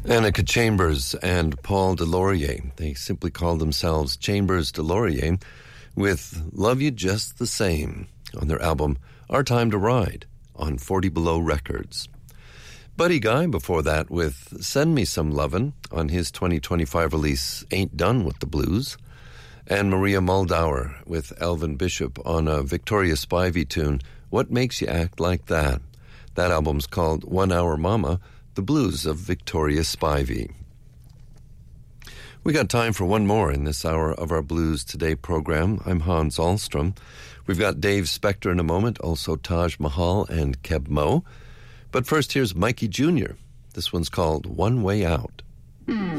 Annika Chambers and Paul Delorier. They simply call themselves Chambers Delorier with Love You Just the Same on their album Our Time to Ride on 40 Below Records. Buddy Guy before that with Send Me Some Lovin' on his 2025 release Ain't Done With the Blues. And Maria Muldaur with Elvin Bishop on a Victoria Spivey tune, What Makes You Act Like That? That album's called 1 Hour Mama, The Blues of Victoria Spivey. We got time for one more in this hour of our Blues Today program. I'm Hans Ahlstrom. We've got Dave Spector in a moment, also Taj Mahal and Keb Mo. But first, here's Mikey Jr. This one's called One Way Out.